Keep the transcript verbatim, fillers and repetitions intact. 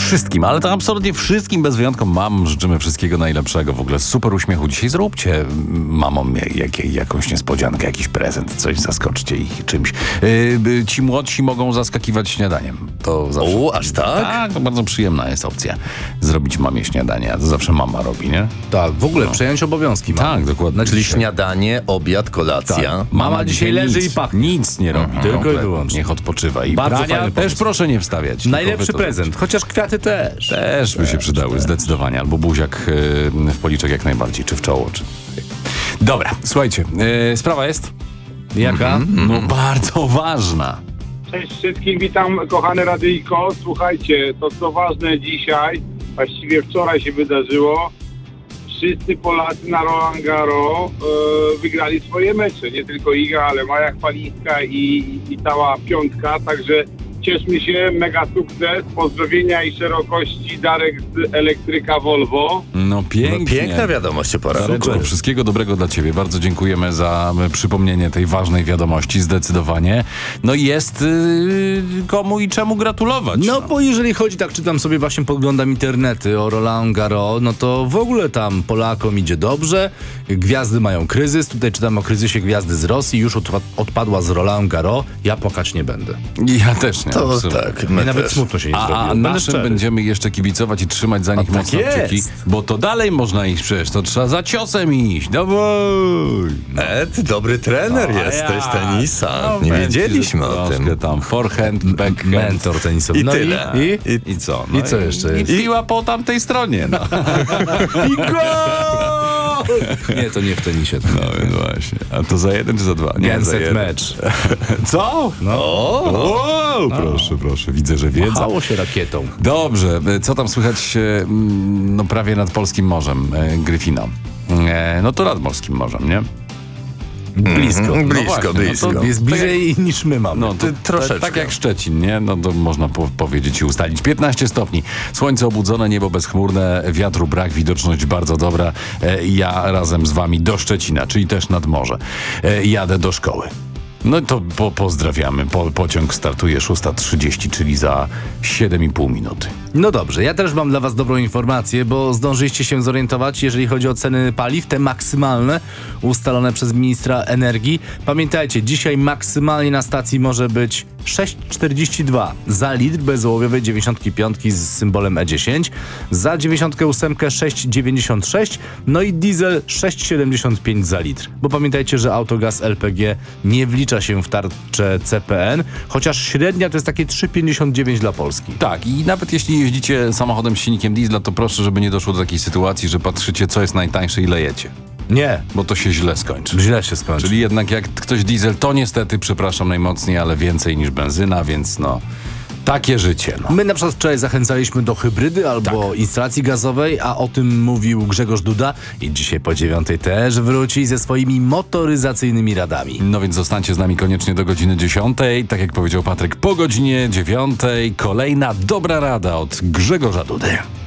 wszystkim, ale to absolutnie wszystkim bez wyjątku mam życzymy wszystkiego najlepszego. W ogóle super uśmiechu dzisiaj zróbcie mamom jak, jakąś niespodziankę, jakiś prezent, coś zaskoczcie ich czymś. Yy, ci młodsi mogą zaskakiwać śniadaniem. To zawsze... O, aż tak? Tak, to bardzo przyjemna jest opcja. Zrobić mamie śniadanie, a to zawsze mama robi, nie? Tak, w ogóle no. przejąć obowiązki mamy. Tak, dokładnie. Czyli śniadanie, obiad, kolacja. Tak. Mama, Mama dzisiaj nic, leży i pachnie. Nic nie robi. Mhm. Tylko kompletnie. i wyłącznie. Niech odpoczywa. I Bardzo prania fajny też pomysł. proszę nie wstawiać. Najlepszy prezent, chociaż kwiaty też. Też by się przydały, też. Zdecydowanie. Albo buziak yy, w policzek jak najbardziej, czy w czoło. Czy... Dobra, słuchajcie, yy, sprawa jest... Jaka? Mm-hmm. No bardzo ważna. Cześć wszystkim, witam kochane radyjko. Słuchajcie, to co ważne dzisiaj, właściwie wczoraj się wydarzyło. Wszyscy Polacy na Roland Garros e, wygrali swoje mecze. Nie tylko Iga, ale Maja Chwalińska i, i cała piątka. Także cieszmy się, mega sukces. Pozdrowienia i szerokości Darek z elektryka Volvo. No pięknie. No, piękna wiadomość o poranku. Super, wszystkiego dobrego dla ciebie. Bardzo dziękujemy za przypomnienie tej ważnej wiadomości, zdecydowanie. No i jest yy, komu i czemu gratulować. No bo jeżeli chodzi, tak czytam sobie, właśnie podglądam internety o Roland Garros, no to w ogóle tam Polakom idzie dobrze, gwiazdy mają kryzys, tutaj czytam o kryzysie gwiazdy z Rosji, już odpa- odpadła z Roland Garros, ja płakać nie będę. Ja też nie. To absolutnie. tak, Mi my nawet też. smutno się nie A, zrobiło. a Będę naszym szczery. będziemy jeszcze kibicować i trzymać za nich tak mocno kciuki, jest. bo to dalej można iść przecież, to trzeba za ciosem iść. Dawaj! Ed, dobry trener No, a jesteś ja. tenisa. No, Nie będzie wiedzieliśmy o troszkę tym. tam forehand, backhand. Mentor tenisowy. I no tyle. I, i, I co? I co jeszcze I jest? piła po tamtej stronie. No, i gol! Nie, to nie w tenisie. To no więc właśnie. A to za jeden czy za dwa? Nie, za Genset jeden. mecz. Co? No. Wow, proszę, proszę. Widzę, że wiedza. Machało się rakietą. Dobrze, co tam słychać e, mm, no prawie nad polskim morzem, e, Gryfino? E, no to nad morskim morzem, nie? Blisko. Mhm, No blisko, właśnie, blisko. no to- Jest bliżej niż my mamy. No to Ty troszeczkę. Tak jak Szczecin, nie? No to można po- powiedzieć i ustalić. piętnaście stopni. Słońce obudzone, niebo bezchmurne, wiatru brak, widoczność bardzo dobra. E, ja razem z wami do Szczecina, czyli też nad morze. E, jadę do szkoły. No to po, pozdrawiamy. Po, pociąg startuje szósta trzydzieści, czyli za siedem i pół minuty. No dobrze, ja też mam dla was dobrą informację, bo zdążyliście się zorientować, jeżeli chodzi o ceny paliw, te maksymalne ustalone przez ministra energii. Pamiętajcie, dzisiaj maksymalnie na stacji może być sześć czterdzieści dwa za litr bezołowiowej dziewięćdziesiątki piątki z symbolem E dziesięć, za dziewięćdziesiątkę ósemkę sześć dziewięćdziesiąt sześć, no i diesel sześć siedemdziesiąt pięć za litr. Bo pamiętajcie, że autogaz L P G nie wlicza się w tarczę C P N, chociaż średnia to jest takie trzy pięćdziesiąt dziewięć dla Polski. Tak, i nawet jeśli jeździcie samochodem z silnikiem diesla, to proszę, żeby nie doszło do takiej sytuacji, że patrzycie, co jest najtańsze i lejecie. Nie, Bo to się źle skończy. źle się skończy. Czyli jednak jak ktoś diesel, to niestety, przepraszam najmocniej, ale więcej niż benzyna, więc no, takie życie. No. My na przykład wczoraj zachęcaliśmy do hybrydy albo instalacji gazowej, a o tym mówił Grzegorz Duda i dzisiaj po dziewiątej też wróci ze swoimi motoryzacyjnymi radami. No więc zostańcie z nami koniecznie do godziny dziesiątej. Tak jak powiedział Patryk, po godzinie dziewiątej kolejna dobra rada od Grzegorza Dudy.